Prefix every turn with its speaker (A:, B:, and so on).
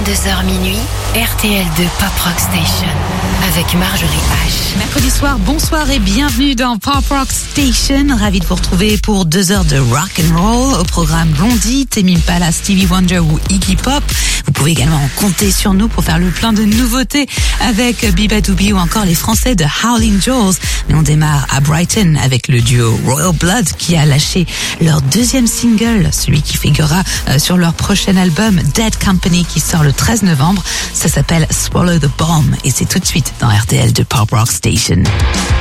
A: 22h minuit, RTL2 Pop Rock Station avec Marjorie H.
B: Mercredi soir, bonsoir et bienvenue dans Pop Rock Station. Ravi de vous retrouver pour 2 heures de rock and roll. Au programme Blondie, Tame Impala, Stevie Wonder ou Iggy Pop. Vous pouvez également compter sur nous pour faire le plein de nouveautés avec Bibadoubi ou encore les Français de Howlin' Joes. Mais on démarre à Brighton avec le duo Royal Blood qui a lâché leur 2e single, celui qui figurera sur leur prochain album Dead Company qui sort le 13 novembre. Ça s'appelle Swallow the Bomb et c'est tout de suite dans RTL de Pop Rock Station.